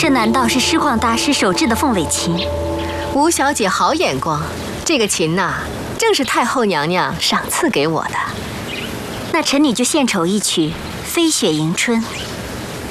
这难道是诗晃大师手制的凤尾琴？ 吴小姐好眼光，这个琴呐，正是太后娘娘赏赐给我的。 那臣女就献丑一曲《飞雪迎春》。